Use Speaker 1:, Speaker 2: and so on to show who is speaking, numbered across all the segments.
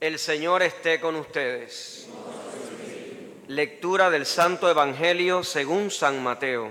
Speaker 1: El Señor esté con ustedes. Lectura del Santo Evangelio según San Mateo.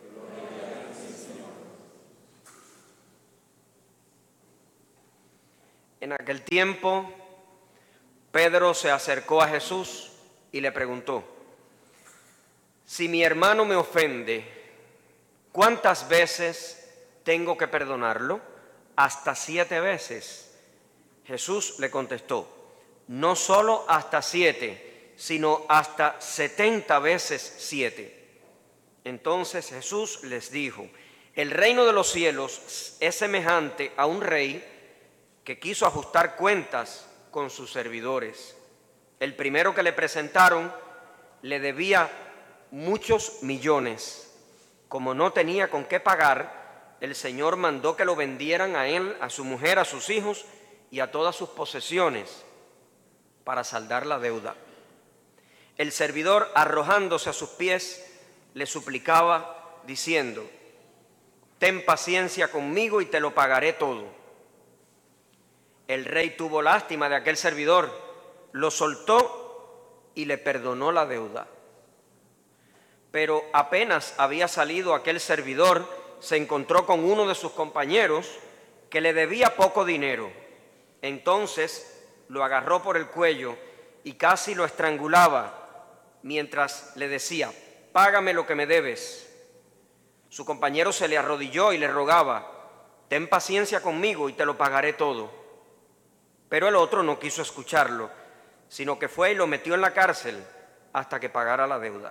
Speaker 1: En aquel tiempo, Pedro se acercó a Jesús y le preguntó: si mi hermano me ofende, ¿cuántas veces tengo que perdonarlo? ¿Hasta 7 veces? Jesús le contestó: no solo hasta 7, sino hasta 70 veces 7. Entonces Jesús les dijo: el reino de los cielos es semejante a un rey que quiso ajustar cuentas con sus servidores. El primero que le presentaron le debía muchos millones. Como no tenía con qué pagar, el Señor mandó que lo vendieran a él, a su mujer, a sus hijos y a todas sus posesiones para saldar la deuda. El servidor, arrojándose a sus pies, le suplicaba diciendo: ten paciencia conmigo y te lo pagaré todo. El rey tuvo lástima de aquel servidor, lo soltó y le perdonó la deuda. Pero apenas había salido aquel servidor, se encontró con uno de sus compañeros que le debía poco dinero. Entonces lo agarró por el cuello y casi lo estrangulaba mientras le decía: págame lo que me debes. Su compañero se le arrodilló y le rogaba: ten paciencia conmigo y te lo pagaré todo. Pero el otro no quiso escucharlo, sino que fue y lo metió en la cárcel hasta que pagara la deuda.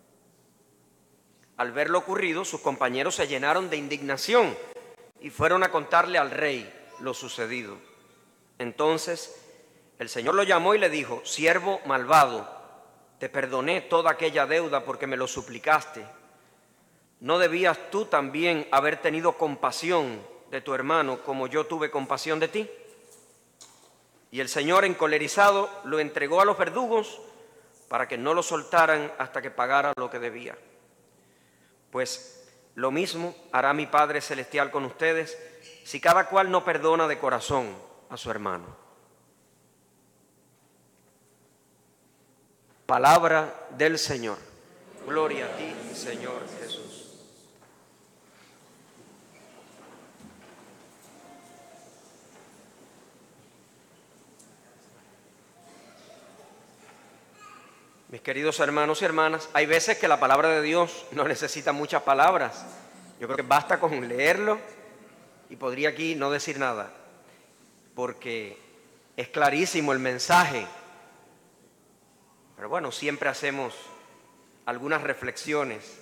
Speaker 1: Al ver lo ocurrido, sus compañeros se llenaron de indignación y fueron a contarle al rey lo sucedido. Entonces el Señor lo llamó y le dijo: siervo malvado, te perdoné toda aquella deuda porque me lo suplicaste. ¿No debías tú también haber tenido compasión de tu hermano como yo tuve compasión de ti? Y el Señor, encolerizado, lo entregó a los verdugos para que no lo soltaran hasta que pagara lo que debía. Pues lo mismo hará mi Padre Celestial con ustedes si cada cual no perdona de corazón a su hermano. Palabra del Señor. Gloria a ti, Señor Jesús. Mis queridos hermanos y hermanas, hay veces que la palabra de Dios no necesita muchas palabras. Yo creo que basta con leerlo y podría aquí no decir nada, porque es clarísimo el mensaje. Pero bueno, siempre hacemos algunas reflexiones.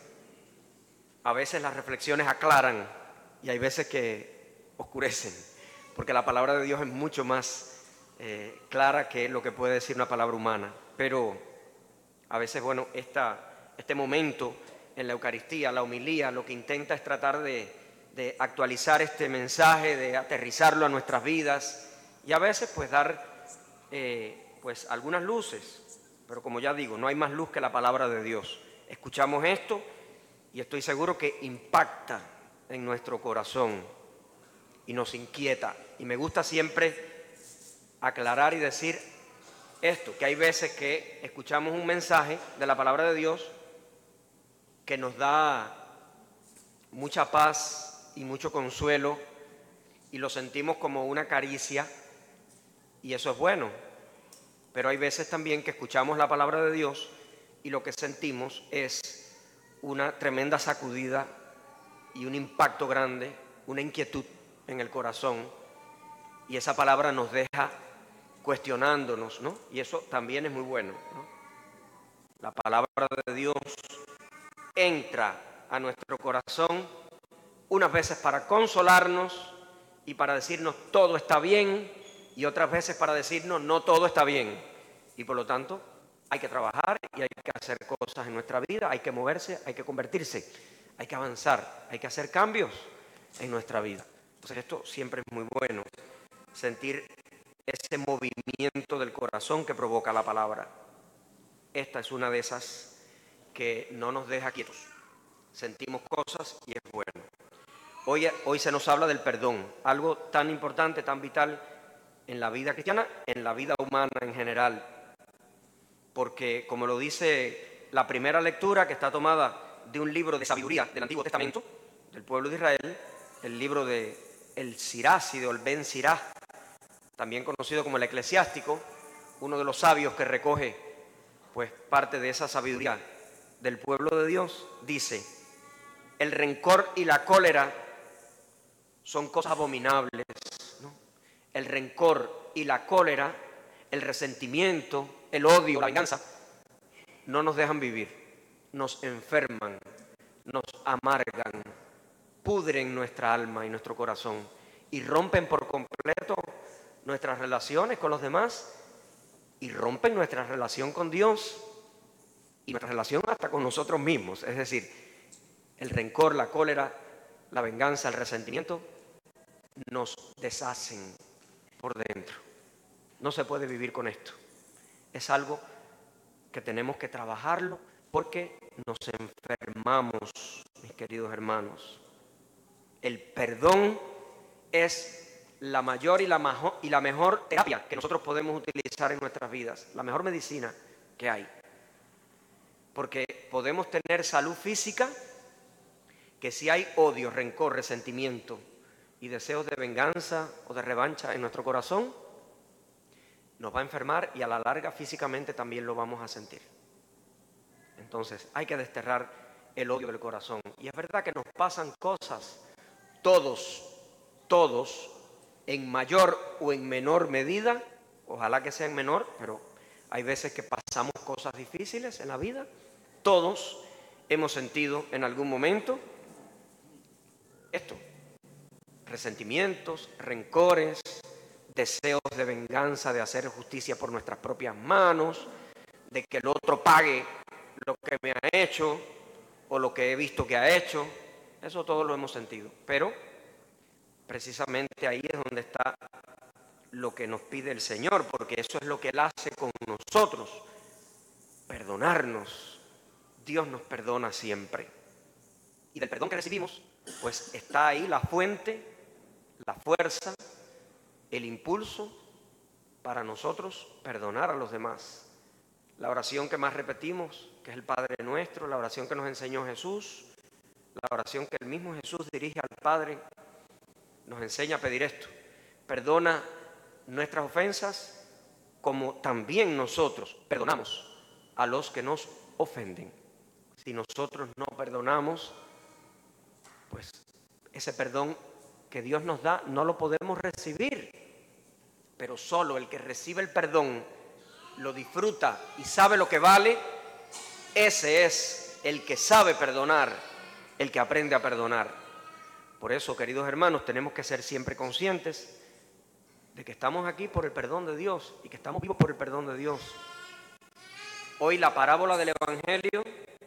Speaker 1: A veces las reflexiones aclaran y hay veces que oscurecen, porque la palabra de Dios es mucho más clara que lo que puede decir una palabra humana. Pero a veces, bueno, este momento en la Eucaristía, la homilía, lo que intenta es tratar de actualizar este mensaje, de aterrizarlo a nuestras vidas y a veces pues dar pues algunas luces. Pero como ya digo, no hay más luz que la palabra de Dios. Escuchamos esto y estoy seguro que impacta en nuestro corazón y nos inquieta. Y me gusta siempre aclarar y decir esto, que hay veces que escuchamos un mensaje de la palabra de Dios que nos da mucha paz y mucho consuelo y lo sentimos como una caricia y eso es bueno. Pero hay veces también que escuchamos la palabra de Dios y lo que sentimos es una tremenda sacudida y un impacto grande, una inquietud en el corazón, y esa palabra nos deja cuestionándonos, ¿no? Y eso también es muy bueno, ¿no? La palabra de Dios entra a nuestro corazón unas veces para consolarnos y para decirnos todo está bien, y otras veces para decirnos no todo está bien. Y por lo tanto hay que trabajar y hay que hacer cosas en nuestra vida, hay que moverse, hay que convertirse, hay que avanzar, hay que hacer cambios en nuestra vida. Entonces esto siempre es muy bueno, sentir ese movimiento del corazón que provoca la palabra. Esta es una de esas que no nos deja quietos. Sentimos cosas y es bueno. Hoy se nos habla del perdón, algo tan importante, tan vital en la vida cristiana, en la vida humana en general. Porque, como lo dice la primera lectura, que está tomada de un libro de sabiduría del Antiguo Testamento, del pueblo de Israel, el libro de el Siráside o el Ben Sirá, también conocido como el Eclesiástico, uno de los sabios que recoge pues parte de esa sabiduría del pueblo de Dios, dice: el rencor y la cólera son cosas abominables, ¿no? El rencor y la cólera, el resentimiento, el odio, la venganza, no nos dejan vivir, nos enferman, nos amargan, pudren nuestra alma y nuestro corazón y rompen por completo nuestras relaciones con los demás y rompen nuestra relación con Dios y nuestra relación hasta con nosotros mismos. Es decir, el rencor, la cólera, la venganza, el resentimiento nos deshacen por dentro. No se puede vivir con esto. Es algo que tenemos que trabajarlo porque nos enfermamos, mis queridos hermanos. El perdón es la mayor y la mejor terapia que nosotros podemos utilizar en nuestras vidas, la mejor medicina que hay. Porque podemos tener salud física, que si hay odio, rencor, resentimiento y deseos de venganza o de revancha en nuestro corazón, nos va a enfermar y a la larga físicamente también lo vamos a sentir. Entonces hay que desterrar el odio del corazón. Y es verdad que nos pasan cosas, todos, en mayor o en menor medida, ojalá que sea en menor, pero hay veces que pasamos cosas difíciles en la vida. Todos hemos sentido en algún momento esto: resentimientos, rencores, deseos de venganza, de hacer justicia por nuestras propias manos, de que el otro pague lo que me ha hecho o lo que he visto que ha hecho. Eso todo lo hemos sentido, pero precisamente ahí es donde está lo que nos pide el Señor, porque eso es lo que Él hace con nosotros, perdonarnos. Dios nos perdona siempre. Y del perdón que recibimos, pues está ahí la fuente, la fuerza, el impulso para nosotros perdonar a los demás. La oración que más repetimos, que es el Padre Nuestro, la oración que nos enseñó Jesús, la oración que el mismo Jesús dirige al Padre, nos enseña a pedir esto: perdona nuestras ofensas como también nosotros perdonamos a los que nos ofenden. Si nosotros no perdonamos, pues ese perdón que Dios nos da no lo podemos recibir. Pero solo el que recibe el perdón, lo disfruta y sabe lo que vale, ese es el que sabe perdonar, el que aprende a perdonar. Por eso, queridos hermanos, tenemos que ser siempre conscientes de que estamos aquí por el perdón de Dios y que estamos vivos por el perdón de Dios. Hoy la parábola del Evangelio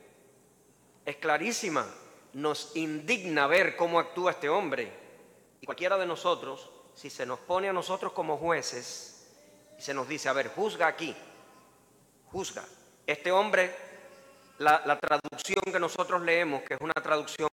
Speaker 1: es clarísima. Nos indigna ver cómo actúa este hombre. Y cualquiera de nosotros, si se nos pone a nosotros como jueces y se nos dice: a ver, juzga aquí, juzga. Este hombre, la traducción que nosotros leemos, que es una traducción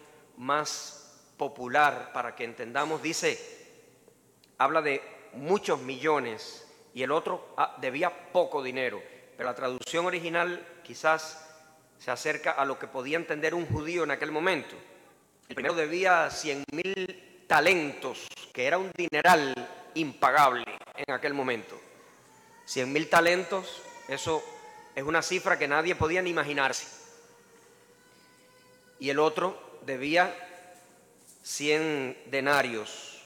Speaker 1: más popular para que entendamos, dice, habla de muchos millones y el otro debía poco dinero. Pero la traducción original quizás se acerca a lo que podía entender un judío en aquel momento. El primero debía 100.000 talentos, que era un dineral impagable en aquel momento. 100.000 talentos, eso es una cifra que nadie podía ni imaginarse. Y el otro debía 100 denarios.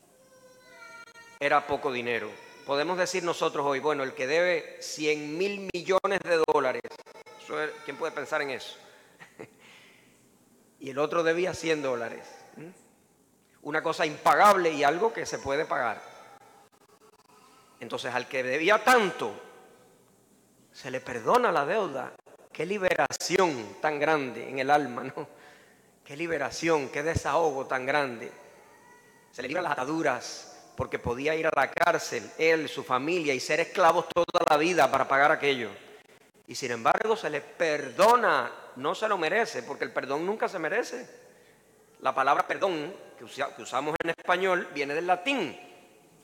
Speaker 1: Era poco dinero. Podemos decir nosotros hoy, bueno, el que debe 100.000 millones de dólares, ¿quién puede pensar en eso? Y el otro debía 100 dólares. Una cosa impagable y algo que se puede pagar. Entonces, al que debía tanto, se le perdona la deuda. Qué liberación tan grande en el alma, ¿no? Qué liberación, qué desahogo tan grande. Se le libran las ataduras, porque podía ir a la cárcel, él, su familia, y ser esclavos toda la vida para pagar aquello. Y sin embargo se le perdona, no se lo merece, porque el perdón nunca se merece. La palabra perdón, que usamos en español, viene del latín.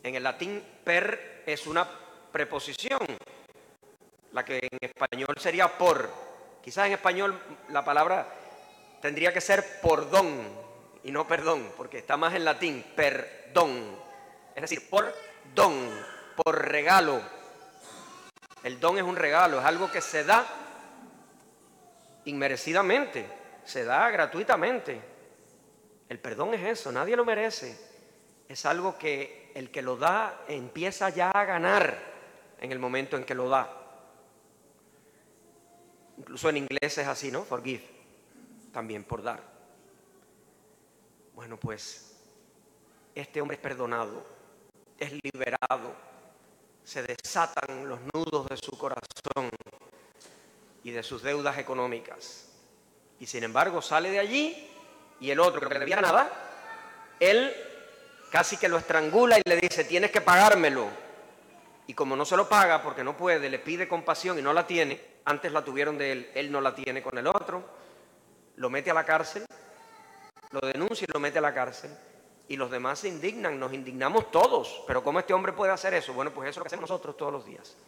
Speaker 1: En el latín per es una preposición, la que en español sería por. Quizás en español la palabra tendría que ser pordón y no perdón, porque está más en latín, perdón. Es decir, por don, por regalo. El don es un regalo, es algo que se da inmerecidamente, se da gratuitamente. El perdón es eso, nadie lo merece. Es algo que el que lo da empieza ya a ganar en el momento en que lo da. Incluso en inglés es así, ¿no? Forgive, también por dar. Bueno, pues este hombre es perdonado, es liberado, se desatan los nudos de su corazón y de sus deudas económicas. Y sin embargo sale de allí y el otro que no debía nada, él casi que lo estrangula y le dice, tienes que pagármelo. Y como no se lo paga porque no puede, le pide compasión y no la tiene, antes la tuvieron de él, él no la tiene con el otro, lo mete a la cárcel, lo denuncia y lo mete a la cárcel. Y los demás se indignan, nos indignamos todos. Pero ¿cómo este hombre puede hacer eso? Bueno, pues eso es lo que hacemos nosotros todos los días.